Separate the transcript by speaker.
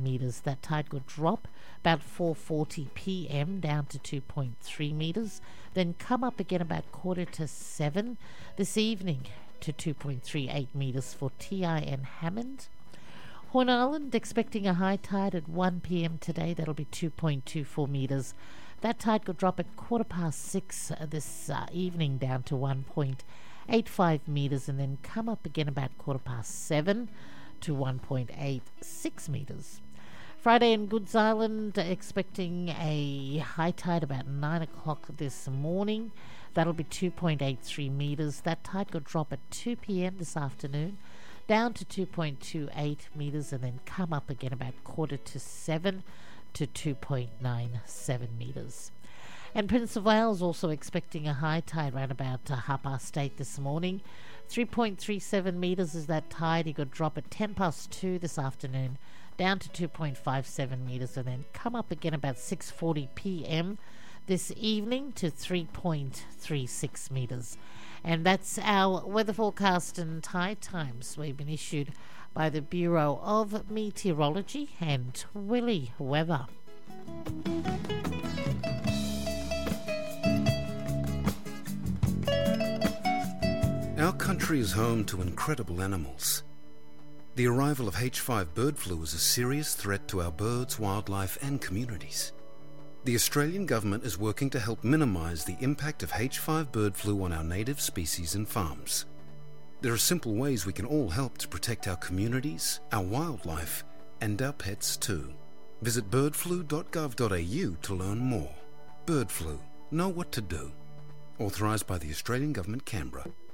Speaker 1: metres. That tide could drop about 4:40 p.m. down to 2.3 metres, then come up again about 6:45 this evening to 2.38 metres for TIN Hammond. Horn Island expecting a high tide at 1 p.m. today. That'll be 2.24 metres. That tide could drop at 6:15 this evening down to 1.85 metres and then come up again about 7:15 to 1.86 metres. Friday in Goods Island expecting a high tide about 9 o'clock this morning. That'll be 2.83 metres. That tide could drop at 2 p.m. this afternoon down to 2.28 metres and then come up again about 6:45 to 2.97 metres. And Prince of Wales also expecting a high tide around about 8:30 this morning. 3.37 metres is that tide. He could drop at 2:10 this afternoon down to 2.57 metres and then come up again about 6:40 p.m. this evening to 3.36 metres. And that's our weather forecast and tide times. We've been issued by the Bureau of Meteorology and Willie Weather.
Speaker 2: Our country is home to incredible animals. The arrival of H5 bird flu is a serious threat to our birds, wildlife and communities. The Australian government is working to help minimise the impact of H5 bird flu on our native species and farms. There are simple ways we can all help to protect our communities, our wildlife and our pets too. Visit birdflu.gov.au to learn more. Bird flu. Know what to do. Authorised by the Australian Government, Canberra.